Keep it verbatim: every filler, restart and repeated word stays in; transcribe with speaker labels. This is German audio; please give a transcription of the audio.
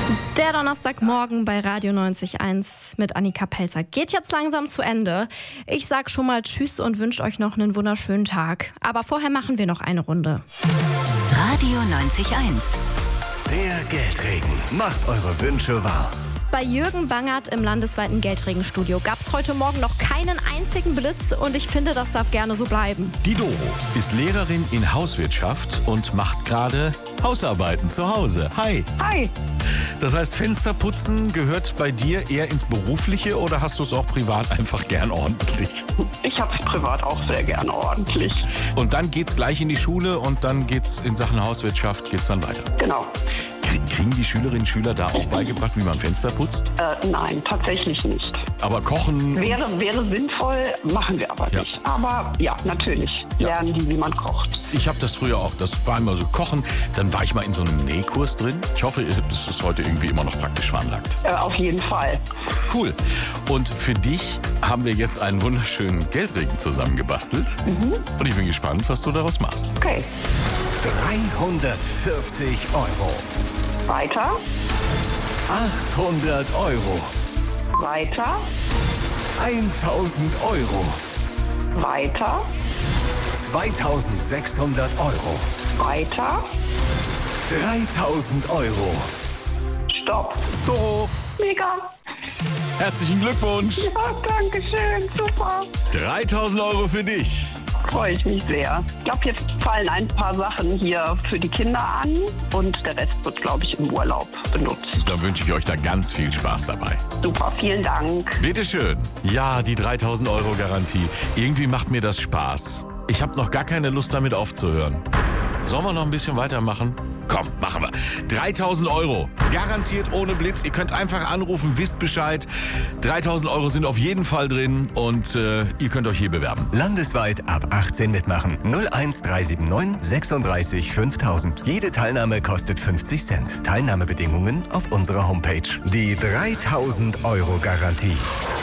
Speaker 1: Der Donnerstagmorgen bei Radio neunzig Komma eins mit Annika Pelzer geht jetzt langsam zu Ende. Ich sag schon mal Tschüss und wünsche euch noch einen wunderschönen Tag. Aber vorher machen wir noch eine Runde.
Speaker 2: Radio neunzig Komma eins.
Speaker 3: Der Geldregen macht eure Wünsche wahr.
Speaker 1: Bei Jürgen Bangert im landesweiten Geldregenstudio gab es heute Morgen noch keinen einzigen Blitz und ich finde, das darf gerne so bleiben.
Speaker 4: Die Doro ist Lehrerin in Hauswirtschaft und macht gerade Hausarbeiten zu Hause. Hi.
Speaker 5: Hi.
Speaker 4: Das heißt, Fensterputzen gehört bei dir eher ins Berufliche oder hast du es auch privat einfach gern ordentlich?
Speaker 5: Ich habe es privat auch sehr gern ordentlich.
Speaker 4: Und dann geht's gleich in die Schule und dann geht's in Sachen Hauswirtschaft geht's dann weiter.
Speaker 5: Genau.
Speaker 4: Kriegen die Schülerinnen und Schüler da auch beigebracht, wie man Fenster putzt?
Speaker 5: Äh, nein, tatsächlich nicht.
Speaker 4: Aber kochen?
Speaker 5: Wäre, wäre sinnvoll, machen wir aber
Speaker 4: Ja.
Speaker 5: nicht. Aber ja, natürlich
Speaker 4: Ja.
Speaker 5: lernen die, wie man kocht.
Speaker 4: Ich habe das früher auch, das war immer so Kochen. Dann war ich mal in so einem Nähkurs drin. Ich hoffe, das ist heute irgendwie immer noch praktisch veranlagt.
Speaker 5: Äh, auf jeden Fall.
Speaker 4: Cool. Und für dich haben wir jetzt einen wunderschönen Geldregen zusammengebastelt.
Speaker 5: Mhm.
Speaker 4: Und ich bin gespannt, was du daraus machst.
Speaker 5: Okay.
Speaker 3: dreihundertvierzig Euro.
Speaker 5: Weiter.
Speaker 3: achthundert Euro.
Speaker 5: Weiter.
Speaker 3: eintausend Euro.
Speaker 5: Weiter.
Speaker 3: zweitausendsechshundert Euro.
Speaker 5: Weiter.
Speaker 3: dreitausend Euro.
Speaker 5: Stopp.
Speaker 4: Doro,
Speaker 5: Mega.
Speaker 4: herzlichen Glückwunsch.
Speaker 5: Ja, danke schön. Super.
Speaker 4: dreitausend Euro für dich.
Speaker 5: Freue ich mich sehr. Ich glaube, jetzt fallen ein paar Sachen hier für die Kinder an und der Rest wird, glaube ich, im Urlaub benutzt.
Speaker 4: Dann wünsche ich euch da ganz viel Spaß dabei.
Speaker 5: Super, vielen Dank.
Speaker 4: Bitteschön. Ja, die dreitausend Euro Garantie. Irgendwie macht mir das Spaß. Ich habe noch gar keine Lust, damit aufzuhören. Sollen wir noch ein bisschen weitermachen? Komm, machen wir. dreitausend Euro. Garantiert ohne Blitz. Ihr könnt einfach anrufen, wisst Bescheid. dreitausend Euro sind auf jeden Fall drin und äh, ihr könnt euch hier bewerben.
Speaker 3: Landesweit ab achtzehn mitmachen. null eins drei sieben neun sechsunddreißig fünftausend. Jede Teilnahme kostet fünfzig Cent. Teilnahmebedingungen auf unserer Homepage. Die dreitausend Euro Garantie.